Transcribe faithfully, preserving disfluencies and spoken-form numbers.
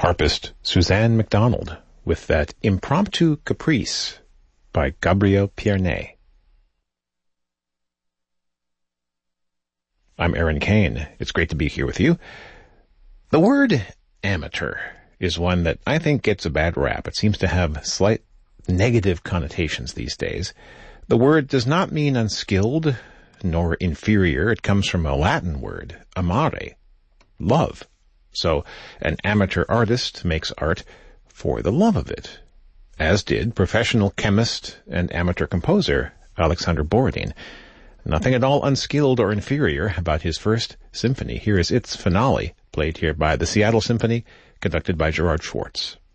harpist Suzanne MacDonald with that Impromptu Caprice by Gabriel Pierné. I'm Aaron Kane. It's great to be here with you. The word amateur is one that I think gets a bad rap. It seems to have slight negative connotations these days. The word does not mean unskilled nor inferior. It comes from a Latin word, amare, love. So an amateur artist makes art for the love of it, as did professional chemist and amateur composer Alexander Borodin. Nothing at all unskilled or inferior about his first symphony. Here is its finale, played here by the Seattle Symphony, conducted by Gerard Schwartz.